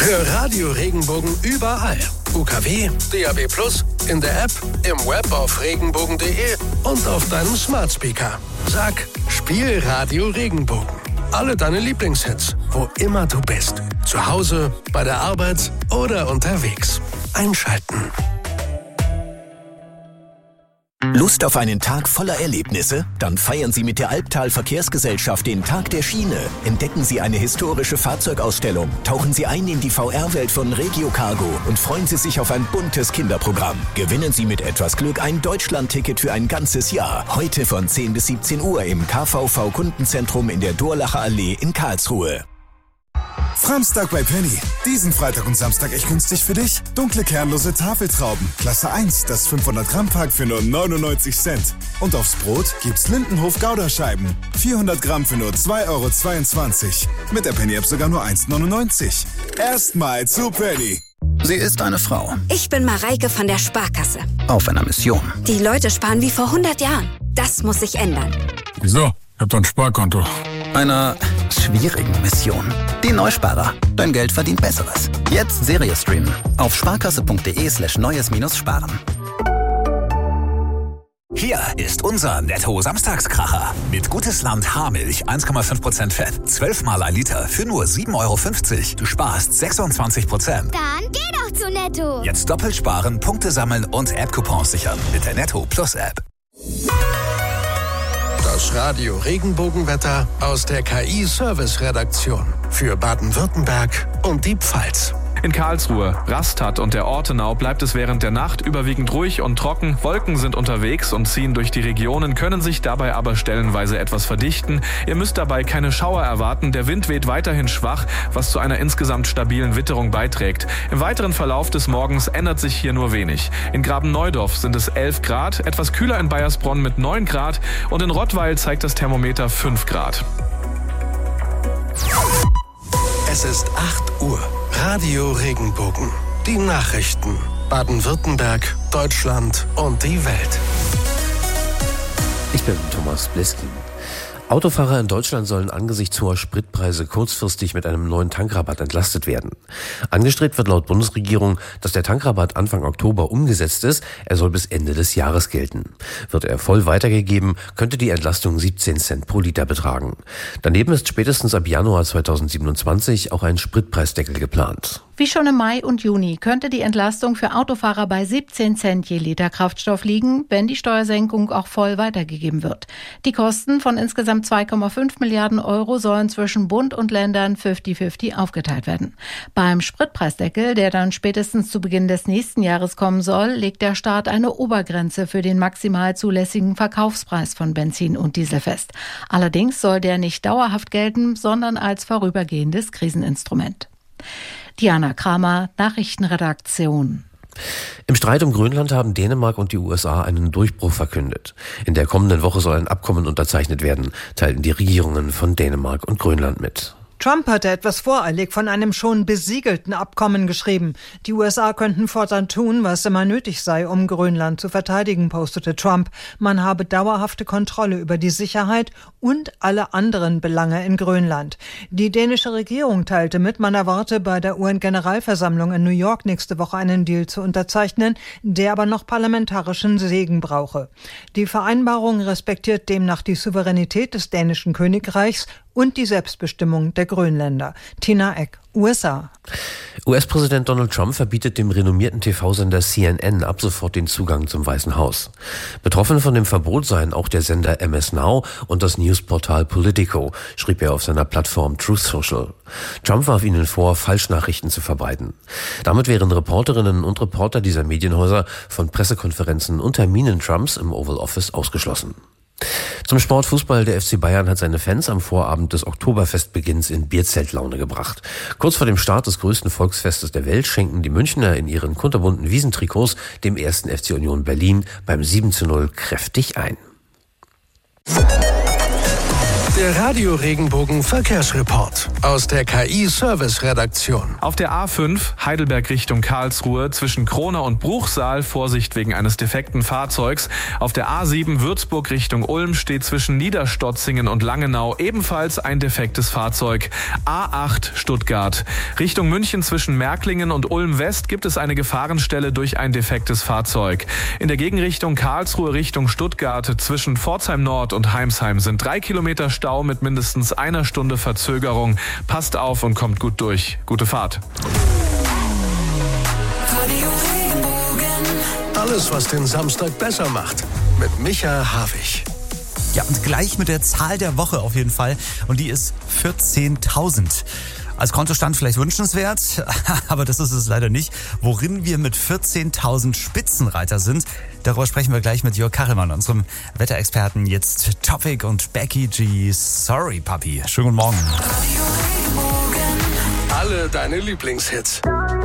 Hör Radio Regenbogen überall. UKW, DAB+, in der App, im Web auf regenbogen.de und auf deinem Smart Speaker. Sag, spiel Radio Regenbogen. Alle deine Lieblingshits, wo immer du bist. Zu Hause, bei der Arbeit oder unterwegs. Einschalten. Lust auf einen Tag voller Erlebnisse? Dann feiern Sie mit der Albtal Verkehrsgesellschaft den Tag der Schiene. Entdecken Sie eine historische Fahrzeugausstellung, tauchen Sie ein in die VR-Welt von Regio Cargo und freuen Sie sich auf ein buntes Kinderprogramm. Gewinnen Sie mit etwas Glück ein Deutschland-Ticket für ein ganzes Jahr. Heute von 10 bis 17 Uhr im KVV-Kundenzentrum in der Durlacher Allee in Karlsruhe. Framstag bei Penny. Diesen Freitag und Samstag echt günstig für dich. Dunkle kernlose Tafeltrauben. Klasse 1, das 500 Gramm Pack für nur 99 Cent. Und aufs Brot gibt's Lindenhof Gouda-Scheiben. 400 Gramm für nur 2,22 €. Mit der Penny-App sogar nur 1,99 €. Erstmal zu Penny. Sie ist eine Frau. Ich bin Mareike von der Sparkasse. Auf einer Mission. Die Leute sparen wie vor 100 Jahren. Das muss sich ändern. Wieso? Ich hab doch ein Sparkonto. Einer schwierigen Mission. Die Neusparer. Dein Geld verdient Besseres. Jetzt Serie streamen. Auf sparkasse.de/neues-sparen. Hier ist unser Netto-Samstagskracher. Mit Gutes-Land Haarmilch 1,5% Fett. 12 mal 1 Liter für nur 7,50 €. Du sparst 26%. Dann geh doch zu Netto. Jetzt doppelt sparen, Punkte sammeln und App-Coupons sichern mit der Netto Plus App. Das Radio Regenbogenwetter aus der KI-Service-Redaktion für Baden-Württemberg und die Pfalz. In Karlsruhe, Rastatt und der Ortenau bleibt es während der Nacht überwiegend ruhig und trocken. Wolken sind unterwegs und ziehen durch die Regionen, können sich dabei aber stellenweise etwas verdichten. Ihr müsst dabei keine Schauer erwarten. Der Wind weht weiterhin schwach, was zu einer insgesamt stabilen Witterung beiträgt. Im weiteren Verlauf des Morgens ändert sich hier nur wenig. In Graben-Neudorf sind es 11 Grad, etwas kühler in Baiersbronn mit 9 Grad und in Rottweil zeigt das Thermometer 5 Grad. Es ist 8 Uhr. Radio Regenbogen. Die Nachrichten. Baden-Württemberg, Deutschland und die Welt. Ich bin Thomas Bliskin. Autofahrer in Deutschland sollen angesichts hoher Spritpreise kurzfristig mit einem neuen Tankrabatt entlastet werden. Angestrebt wird laut Bundesregierung, dass der Tankrabatt Anfang Oktober umgesetzt ist. Er soll bis Ende des Jahres gelten. Wird er voll weitergegeben, könnte die Entlastung 17 Cent pro Liter betragen. Daneben ist spätestens ab Januar 2027 auch ein Spritpreisdeckel geplant. Wie schon im Mai und Juni könnte die Entlastung für Autofahrer bei 17 Cent je Liter Kraftstoff liegen, wenn die Steuersenkung auch voll weitergegeben wird. Die Kosten von insgesamt 2,5 Milliarden € sollen zwischen Bund und Ländern 50-50 aufgeteilt werden. Beim Spritpreisdeckel, der dann spätestens zu Beginn des nächsten Jahres kommen soll, legt der Staat eine Obergrenze für den maximal zulässigen Verkaufspreis von Benzin und Diesel fest. Allerdings soll der nicht dauerhaft gelten, sondern als vorübergehendes Kriseninstrument. Diana Kramer, Nachrichtenredaktion. Im Streit um Grönland haben Dänemark und die USA einen Durchbruch verkündet. In der kommenden Woche soll ein Abkommen unterzeichnet werden, teilten die Regierungen von Dänemark und Grönland mit. Trump hatte etwas voreilig von einem schon besiegelten Abkommen geschrieben. Die USA könnten fortan tun, was immer nötig sei, um Grönland zu verteidigen, postete Trump. Man habe dauerhafte Kontrolle über die Sicherheit und alle anderen Belange in Grönland. Die dänische Regierung teilte mit, man erwarte bei der UN-Generalversammlung in New York nächste Woche einen Deal zu unterzeichnen, der aber noch parlamentarischen Segen brauche. Die Vereinbarung respektiert demnach die Souveränität des dänischen Königreichs und die Selbstbestimmung der Grönländer. Tina Eck, USA. US-Präsident Donald Trump verbietet dem renommierten TV-Sender CNN ab sofort den Zugang zum Weißen Haus. Betroffen von dem Verbot seien auch der Sender MS Now und das Newsportal Politico, schrieb er auf seiner Plattform Truth Social. Trump warf ihnen vor, Falschnachrichten zu verbreiten. Damit wären Reporterinnen und Reporter dieser Medienhäuser von Pressekonferenzen und Terminen Trumps im Oval Office ausgeschlossen. Zum Sportfußball, der FC Bayern hat seine Fans am Vorabend des Oktoberfestbeginns in Bierzeltlaune gebracht. Kurz vor dem Start des größten Volksfestes der Welt schenken die Münchner in ihren kunterbunten Wiesentrikots dem 1. FC Union Berlin beim 7:0 kräftig ein. Der Radio Regenbogen Verkehrsreport aus der KI-Service-Redaktion. Auf der A5 Heidelberg Richtung Karlsruhe zwischen Krona und Bruchsal Vorsicht wegen eines defekten Fahrzeugs. Auf der A7 Würzburg Richtung Ulm steht zwischen Niederstotzingen und Langenau ebenfalls ein defektes Fahrzeug. A8 Stuttgart. Richtung München zwischen Märklingen und Ulm West gibt es eine Gefahrenstelle durch ein defektes Fahrzeug. In der Gegenrichtung Karlsruhe Richtung Stuttgart zwischen Pforzheim Nord und Heimsheim sind 3 Kilometer Stau mit mindestens einer Stunde Verzögerung. Passt auf und kommt gut durch. Gute Fahrt. Alles, was den Samstag besser macht. Mit Micha Havig. Ja, und gleich mit der Zahl der Woche auf jeden Fall. Und die ist 14.000. Als Kontostand vielleicht wünschenswert, aber das ist es leider nicht. Worin wir mit 14.000 Spitzenreiter sind, darüber sprechen wir gleich mit Jörg Kachelmann, unserem Wetterexperten. Jetzt Topic und Becky G. Sorry, Papi. Schönen guten Morgen. Alle deine Lieblingshits.